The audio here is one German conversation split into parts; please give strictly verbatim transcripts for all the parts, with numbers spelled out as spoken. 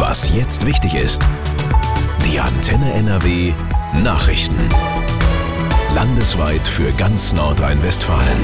Was jetzt wichtig ist. Die Antenne N R W Nachrichten. Landesweit für ganz Nordrhein-Westfalen.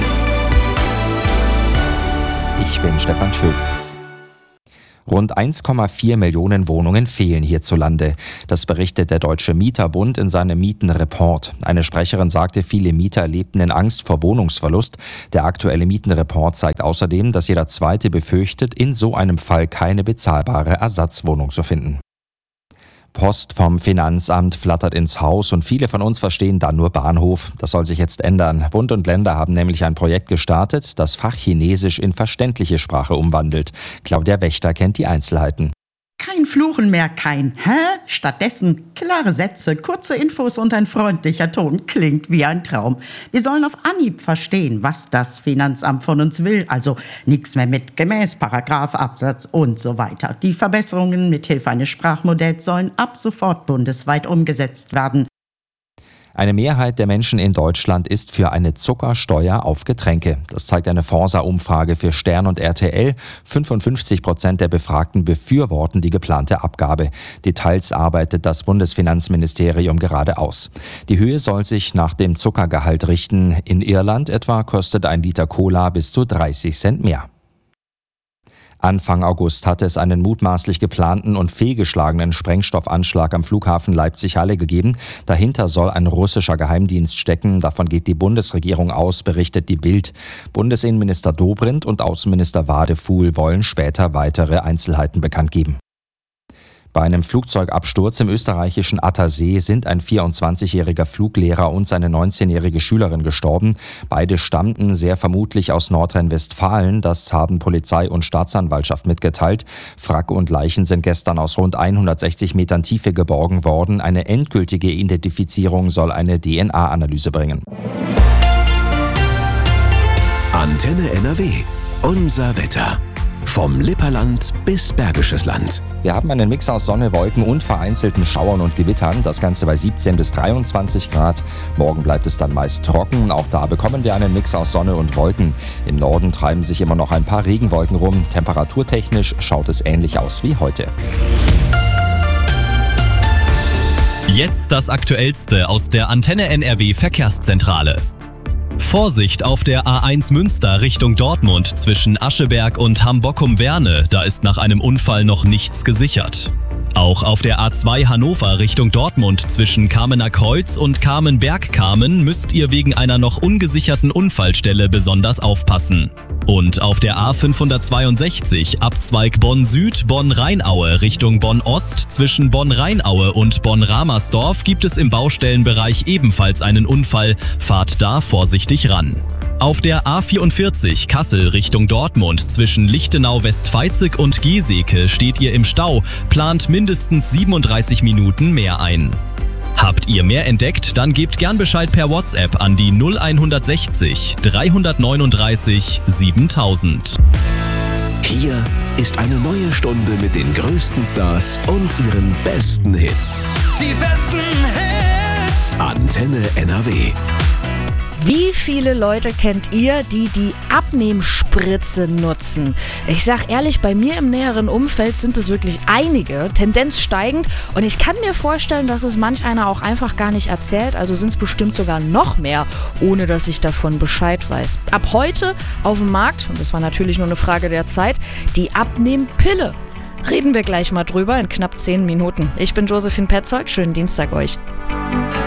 Ich bin Stefan Schulz. Rund eins Komma vier Millionen Wohnungen fehlen hierzulande. Das berichtet der Deutsche Mieterbund in seinem Mietenreport. Eine Sprecherin sagte, viele Mieter lebten in Angst vor Wohnungsverlust. Der aktuelle Mietenreport zeigt außerdem, dass jeder Zweite befürchtet, in so einem Fall keine bezahlbare Ersatzwohnung zu finden. Post vom Finanzamt flattert ins Haus und viele von uns verstehen dann nur Bahnhof. Das soll sich jetzt ändern. Bund und Länder haben nämlich ein Projekt gestartet, das Fachchinesisch in verständliche Sprache umwandelt. Claudia Wächter kennt die Einzelheiten. Kein Fluchen mehr, kein Hä? Stattdessen klare Sätze, kurze Infos und ein freundlicher Ton. Klingt wie ein Traum. Wir sollen auf Anhieb verstehen, was das Finanzamt von uns will. Also nichts mehr mit Gemäß, Paragraph, Absatz und so weiter. Die Verbesserungen mithilfe eines Sprachmodells sollen ab sofort bundesweit umgesetzt werden. Eine Mehrheit der Menschen in Deutschland ist für eine Zuckersteuer auf Getränke. Das zeigt eine Forsa-Umfrage für Stern und R T L. fünfundfünfzig Prozent der Befragten befürworten die geplante Abgabe. Details arbeitet das Bundesfinanzministerium gerade aus. Die Höhe soll sich nach dem Zuckergehalt richten. In Irland etwa kostet ein Liter Cola bis zu dreißig Cent mehr. Anfang August hatte es einen mutmaßlich geplanten und fehlgeschlagenen Sprengstoffanschlag am Flughafen Leipzig-Halle gegeben. Dahinter soll ein russischer Geheimdienst stecken. Davon geht die Bundesregierung aus, berichtet die Bild. Bundesinnenminister Dobrindt und Außenminister Wadefuhl wollen später weitere Einzelheiten bekannt geben. Bei einem Flugzeugabsturz im österreichischen Attersee sind ein vierundzwanzigjähriger Fluglehrer und seine neunzehnjährige Schülerin gestorben. Beide stammten sehr vermutlich aus Nordrhein-Westfalen. Das haben Polizei und Staatsanwaltschaft mitgeteilt. Wrack und Leichen sind gestern aus rund hundertsechzig Metern Tiefe geborgen worden. Eine endgültige Identifizierung soll eine D N A-Analyse bringen. Antenne N R W. Unser Wetter. Vom Lipperland bis Bergisches Land. Wir haben einen Mix aus Sonne, Wolken und vereinzelten Schauern und Gewittern. Das Ganze bei siebzehn bis dreiundzwanzig Grad. Morgen bleibt es dann meist trocken. Auch da bekommen wir einen Mix aus Sonne und Wolken. Im Norden treiben sich immer noch ein paar Regenwolken rum. Temperaturtechnisch schaut es ähnlich aus wie heute. Jetzt das Aktuellste aus der Antenne N R W Verkehrszentrale. Vorsicht auf der A eins Münster Richtung Dortmund zwischen Ascheberg und Hambockum-Werne, da ist nach einem Unfall noch nichts gesichert. Auch auf der A zwei Hannover Richtung Dortmund zwischen Kamener Kreuz und Kamenberg-Kamen müsst ihr wegen einer noch ungesicherten Unfallstelle besonders aufpassen. Und auf der A fünfhundertzweiundsechzig Abzweig Bonn-Süd, Bonn-Rheinaue Richtung Bonn-Ost zwischen Bonn-Rheinaue und Bonn-Ramersdorf gibt es im Baustellenbereich ebenfalls einen Unfall. Fahrt da vorsichtig ran. Auf der A vierundvierzig Kassel Richtung Dortmund zwischen Lichtenau-Westfeizig und Geseke steht ihr im Stau, plant mindestens siebenunddreißig Minuten mehr ein. Habt ihr mehr entdeckt? Dann gebt gern Bescheid per WhatsApp an die null hundertsechzig dreihundertneununddreißig siebentausend. Hier ist eine neue Stunde mit den größten Stars und ihren besten Hits. Die besten Hits! Antenne N R W. Wie viele Leute kennt ihr, die die Abnehmspritze nutzen? Ich sag ehrlich, bei mir im näheren Umfeld sind es wirklich einige, Tendenz steigend. Und ich kann mir vorstellen, dass es manch einer auch einfach gar nicht erzählt. Also sind es bestimmt sogar noch mehr, ohne dass ich davon Bescheid weiß. Ab heute auf dem Markt, und das war natürlich nur eine Frage der Zeit, die Abnehmpille. Reden wir gleich mal drüber in knapp zehn Minuten. Ich bin Josephine Petzold, schönen Dienstag euch.